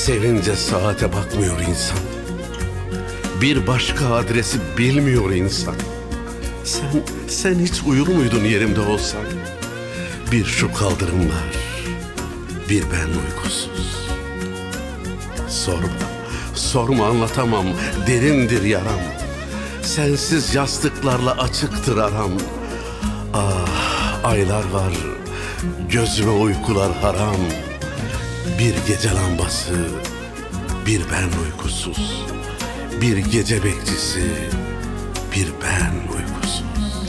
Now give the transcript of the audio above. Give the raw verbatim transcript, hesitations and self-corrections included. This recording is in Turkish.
Sevince saate bakmıyor insan. Bir başka adresi bilmiyor insan. Sen, sen hiç uyur muydun yerimde olsan? Bir şu kaldırımlar, bir ben uykusuz. Sorma, sorma anlatamam, derindir yaram. Sensiz yastıklarla açıktır aram. Ah, aylar var, gözüme uykular haram. Bir gece lambası, bir ben uykusuz. Bir gece bekçisi, bir ben uykusuz.